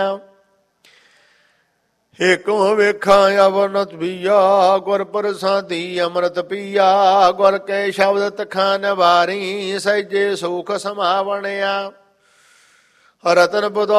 ਏਕੋ ਵੇਖਾਂ ਅਵਰਨਤ ਬੀਆ ਗੁਰ ਪ੍ਰਸਾਦੀ ਅੰਮ੍ਰਿਤ ਪੀਆ ਗੁਰ ਕੇ ਸ਼ਬਦ ਤਖਾਂ ਨਿਵਾਰੀ ਸਹਿਜੇ ਸੁਖ ਸਮਾਵਣਿਆ ਰਤਨ